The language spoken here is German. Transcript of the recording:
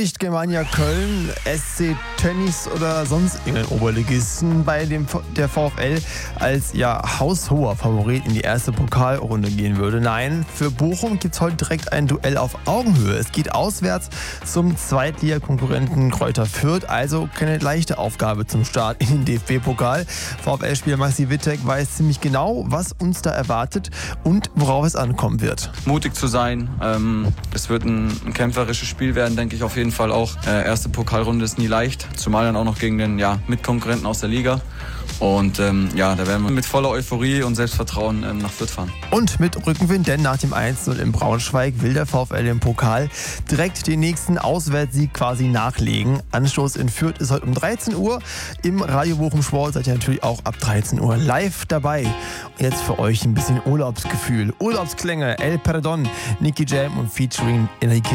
nicht Germania Köln, SC Tönnies oder sonst irgendein Oberligisten, bei dem der VfL als haushoher Favorit in die erste Pokalrunde gehen würde. Nein, für Bochum gibt es heute direkt ein Duell auf Augenhöhe. Es geht auswärts zum Zweitligakonkurrenten Greuther Fürth, also keine leichte Aufgabe zum Start in den DFB-Pokal. VfL-Spieler Maxi Wittek weiß ziemlich genau, was uns da erwartet und worauf es ankommen wird. Mutig zu sein, es wird ein kämpferisches Spiel werden, denke ich auf jeden Fall auch. Erste Pokalrunde ist nie leicht, zumal dann auch noch gegen den Mitkonkurrenten aus der Liga. Und da werden wir mit voller Euphorie und Selbstvertrauen nach Fürth fahren. Und mit Rückenwind, denn nach dem 1-0 in Braunschweig will der VfL im Pokal direkt den nächsten Auswärtssieg quasi nachlegen. Anstoß in Fürth ist heute um 13 Uhr. Im Radio Bochum Sport seid ihr natürlich auch ab 13 Uhr live dabei. Und jetzt für euch ein bisschen Urlaubsgefühl. Urlaubsklänge, El Perdón, Nicky Jam und featuring Enrique